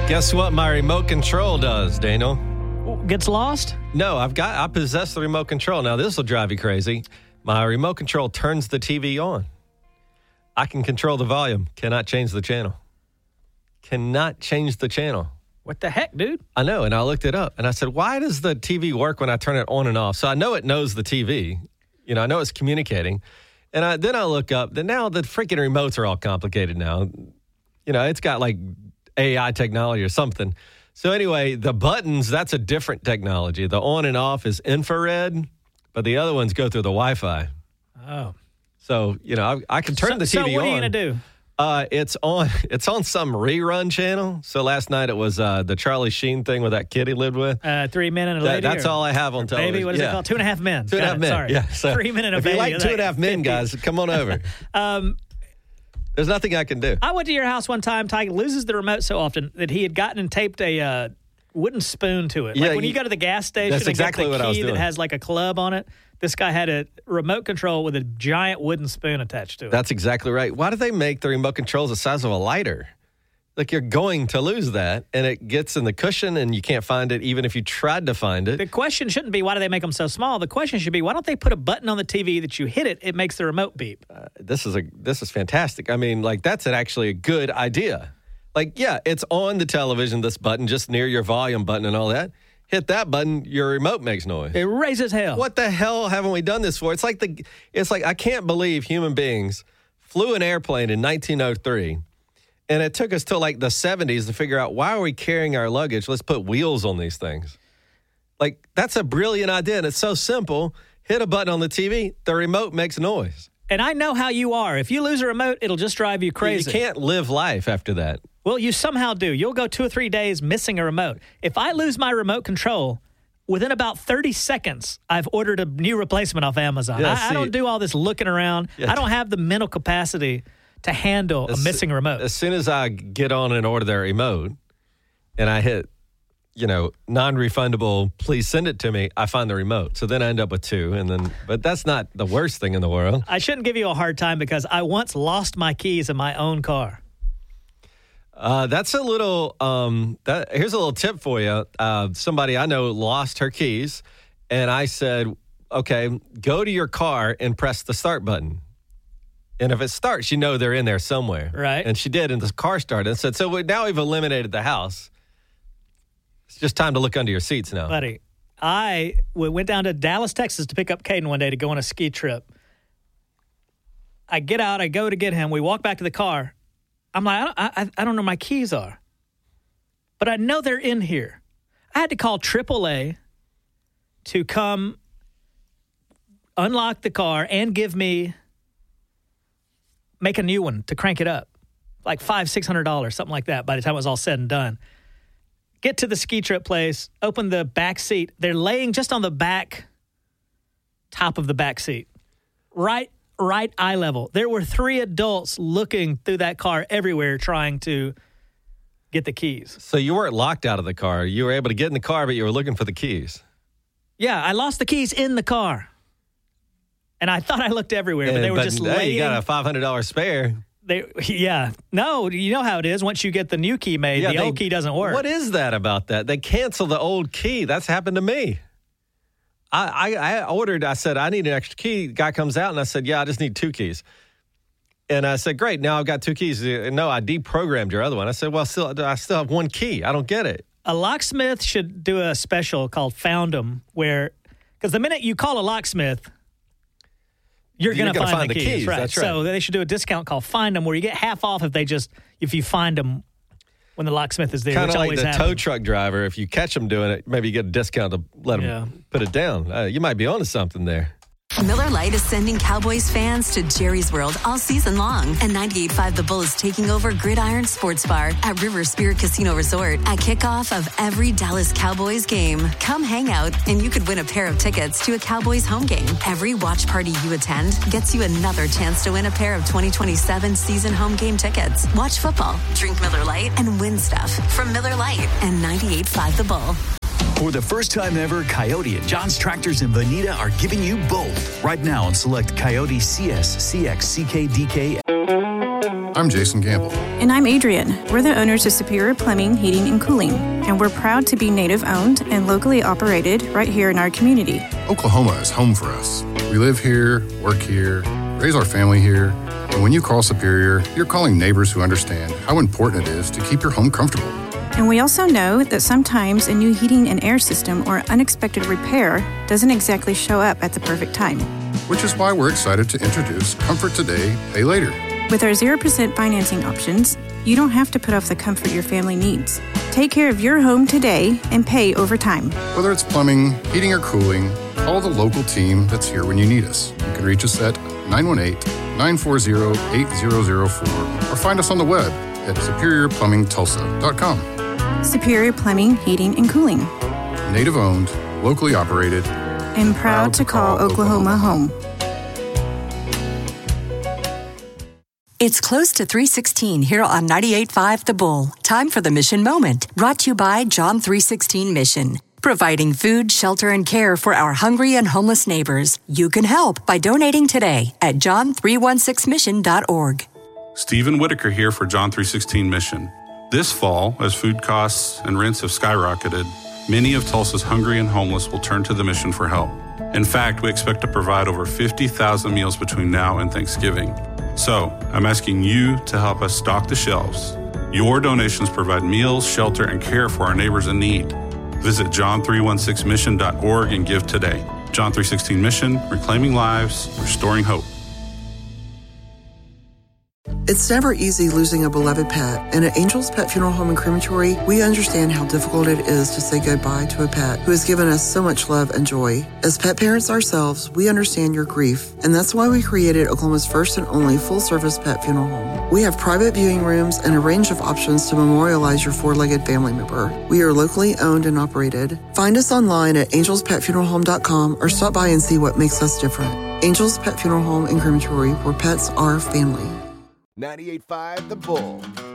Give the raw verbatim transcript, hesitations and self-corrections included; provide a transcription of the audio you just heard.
Guess what my remote control does, Daniel? Gets lost? No, I've got, I possess the remote control. Now, this will drive you crazy. My remote control turns the T V on. I can control the volume, cannot change the channel. Cannot change the channel. What the heck, dude? I know, and I looked it up, and I said, why does the T V work when I turn it on and off? So I know it knows the T V. You know, I know it's communicating. And I, then I look up, that now the freaking remotes are all complicated now. You know, it's got like A I technology or something. So anyway, the buttons, that's a different technology. The on and off is infrared, but the other ones go through the Wi-Fi. Oh. So, you know, I, I can turn so, the T V on. So what are you going to do? Uh, it's on It's on some rerun channel. So last night it was uh, the Charlie Sheen thing with that kid he lived with. Uh, three men and a that, lady? That's all I have on television. Baby, what is yeah. it called? Two and a half men. Two and a half it, men. Sorry. Yeah, so three men and a if baby. If you like two and a half men, guys, come on over. um, There's nothing I can do. I went to your house one time. Ty loses the remote so often that he had gotten and taped a uh, wooden spoon to it. Yeah, like when you, you go to the gas station that's and exactly get the what key I was doing. that has like a club on it, this guy had a remote control with a giant wooden spoon attached to it. That's exactly right. Why do they make the remote controls the size of a lighter? Like, you're going to lose that, and it gets in the cushion, and you can't find it even if you tried to find it. The question shouldn't be, why do they make them so small? The question should be, why don't they put a button on the T V that you hit it, it makes the remote beep? Uh, this is a this is fantastic. I mean, like, that's an, actually a good idea. Like, yeah, it's on the television, this button, just near your volume button and all that. Hit that button, your remote makes noise. It raises hell. What the hell haven't we done this for? It's like the it's like I can't believe human beings flew an airplane in nineteen oh three. And it took us till like the seventies to figure out, why are we carrying our luggage? Let's put wheels on these things. Like, that's a brilliant idea, and it's so simple. Hit a button on the T V, the remote makes noise. And I know how you are. If you lose a remote, it'll just drive you crazy. You can't live life after that. Well, you somehow do. You'll go two or three days missing a remote. If I lose my remote control, within about thirty seconds, I've ordered a new replacement off Amazon. Yeah, I, see, I don't do all this looking around. Yeah. I don't have the mental capacity to handle as, a missing remote. As soon as I get on and order their remote and I hit, you know, non-refundable, please send it to me, I find the remote. So then I end up with two. And then, but that's not the worst thing in the world. I shouldn't give you a hard time because I once lost my keys in my own car. Uh, that's a little, um, that, here's a little tip for you. Uh, somebody I know lost her keys, and I said, okay, go to your car and press the start button. And if it starts, you know they're in there somewhere. Right. And she did, and the car started. And said, so we, now we've eliminated the house. It's just time to look under your seats now. Buddy, I went down to Dallas, Texas to pick up Caden one day to go on a ski trip. I get out, I go to get him. We walk back to the car. I'm like, I don't, I, I don't know where my keys are. But I know they're in here. I had to call triple A to come unlock the car and give me, make a new one to crank it up. Like five, six hundred dollars, something like that by the time it was all said and done. Get to the ski trip place, open the back seat. They're laying just on the back, top of the back seat. Right right eye level. There were three adults looking through that car everywhere trying to get the keys. So you weren't locked out of the car. You were able to get in the car, but you were looking for the keys. Yeah, I lost the keys in the car. And I thought I looked everywhere, but and, they were but, just hey, laying. You got a five hundred dollars spare. They, yeah. No, you know how it is. Once you get the new key made, Yeah, the they, old key doesn't work. What is that about that? They cancel the old key. That's happened to me. I, I, I ordered, I said, I need an extra key. Guy comes out and I said, yeah, I just need two keys. And I said, great, now I've got two keys. No, I deprogrammed your other one. I said, well, still, I still have one key. I don't get it. A locksmith should do a special called Found 'Em, where, because the minute you call a locksmith, you're, You're going to gonna find, find the the keys. keys, Right. that's right. So they should do a discount called Find 'Em, where you get half off if they just, if you find them when the locksmith is there, Kind which of like always the happens. tow truck driver. If you catch them doing it, maybe you get a discount to let them Yeah. put it down. Uh, you might be onto something there. Miller Lite is sending Cowboys fans to Jerry's World all season long. And ninety-eight point five The Bull is taking over Gridiron Sports Bar at River Spirit Casino Resort at kickoff of every Dallas Cowboys game. Come hang out, and you could win a pair of tickets to a Cowboys home game. Every watch party you attend gets you another chance to win a pair of twenty twenty-seven season home game tickets. Watch football, drink Miller Lite, and win stuff from Miller Lite and ninety-eight point five The Bull. For the first time ever, Coyote and John's Tractors in Bonita are giving you both. Right now on select Coyote C S, C X, C K, D K. I'm Jason Gamble. And I'm Adrian. We're the owners of Superior Plumbing, Heating, and Cooling. And we're proud to be Native-owned and locally operated right here in our community. Oklahoma is home for us. We live here, work here, raise our family here. And when you call Superior, you're calling neighbors who understand how important it is to keep your home comfortable. And we also know that sometimes a new heating and air system or unexpected repair doesn't exactly show up at the perfect time. Which is why we're excited to introduce Comfort Today, Pay Later. With our zero percent financing options, you don't have to put off the comfort your family needs. Take care of your home today and pay over time. Whether it's plumbing, heating, or cooling, call the local team that's here when you need us. You can reach us at nine one eight, nine four zero, eight zero zero four or find us on the web at superior plumbing tulsa dot com. Superior Plumbing, Heating, and Cooling. Native-owned, locally operated, and proud to call Oklahoma home. It's close to three sixteen here on ninety-eight point five The Bull. Time for the Mission Moment, brought to you by John three sixteen Mission. Providing food, shelter, and care for our hungry and homeless neighbors. You can help by donating today at john three sixteen mission dot org. Stephen Whitaker here for John three sixteen Mission. This fall, as food costs and rents have skyrocketed, many of Tulsa's hungry and homeless will turn to the mission for help. In fact, we expect to provide over fifty thousand meals between now and Thanksgiving. So, I'm asking you to help us stock the shelves. Your donations provide meals, shelter, and care for our neighbors in need. Visit john three sixteen mission dot org and give today. John three sixteen Mission, reclaiming lives, restoring hope. It's never easy losing a beloved pet, and at Angel's Pet Funeral Home and Crematory, we understand how difficult it is to say goodbye to a pet who has given us so much love and joy. As pet parents ourselves, we understand your grief, and that's why we created Oklahoma's first and only full-service pet funeral home. We have private viewing rooms and a range of options to memorialize your four-legged family member. We are locally owned and operated. Find us online at angels pet funeral home dot com or stop by and see what makes us different. Angel's Pet Funeral Home and Crematory, where pets are family. ninety-eight point five The Bull.